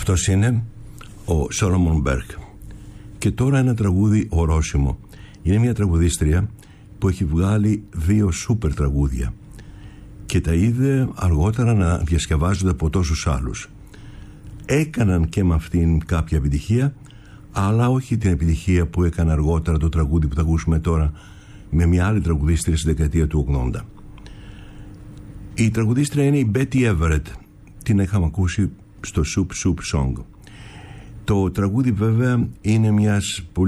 Αυτός είναι ο Σόλομον Μπέρκ. Και τώρα ένα τραγούδι ορόσημο. Είναι μια τραγουδίστρια που έχει βγάλει 2 σούπερ τραγούδια και τα είδε αργότερα να διασκευάζονται από τόσους άλλους. Έκαναν και με αυτήν κάποια επιτυχία, αλλά όχι την επιτυχία που έκανε αργότερα το τραγούδι που θα ακούσουμε τώρα με μια άλλη τραγουδίστρια στη δεκαετία του 80. Η τραγουδίστρια είναι η Betty Everett. Την είχαμε ακούσει στο Soup Soup Song. Το τραγούδι βέβαια είναι μιας πολύ